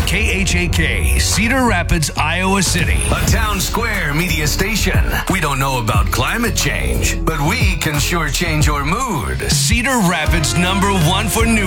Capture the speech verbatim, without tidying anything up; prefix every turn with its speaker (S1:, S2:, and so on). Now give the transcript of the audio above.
S1: K H A K, Cedar Rapids, Iowa City.
S2: A town square media station. We don't know about climate change, but we can sure change your mood.
S1: Cedar Rapids number one for news.